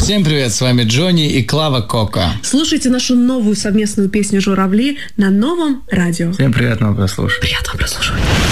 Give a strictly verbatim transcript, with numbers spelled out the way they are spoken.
Всем привет, с вами Джонни и Клава Кока. Слушайте нашу новую совместную песню «Журавли» на новом радио. Всем приятного прослушивания. Приятного прослушивания.